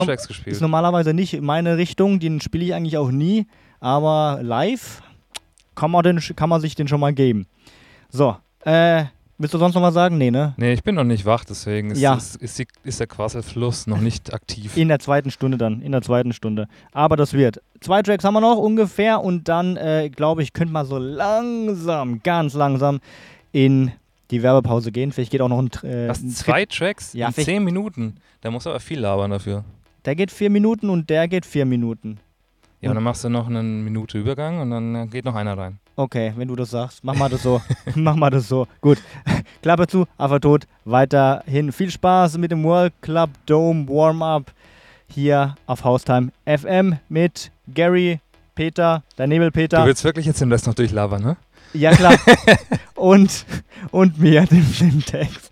Tracks gespielt. Ist normalerweise nicht meine Richtung, den spiele ich eigentlich auch nie, aber live kann man sich den schon mal geben. So, willst du sonst noch was sagen? Nee, ne? Nee, ich bin noch nicht wach, deswegen Ja. ist der Quasselfluss noch nicht aktiv. In der zweiten Stunde. Aber das wird. 2 Tracks haben wir noch ungefähr und dann, glaube ich, könnte man so ganz langsam in die Werbepause gehen. Vielleicht geht auch noch ein... Hast 2 Tracks Ja, in 10 Minuten? Da musst du aber viel labern dafür. Der geht 4 Minuten und der geht 4 Minuten. Ja, und dann machst du noch eine Minute Übergang und dann geht noch einer rein. Okay, wenn du das sagst, mach mal das so. Mach mal das so. Gut. Klappe zu, Affe tot. Weiterhin viel Spaß mit dem World Club Dome Warm-Up hier auf Haustime FM mit Gary, Peter, der Nebelpeter. Du willst wirklich jetzt den Rest noch durchlabern, ne? Ja, klar. und mir, dem Text.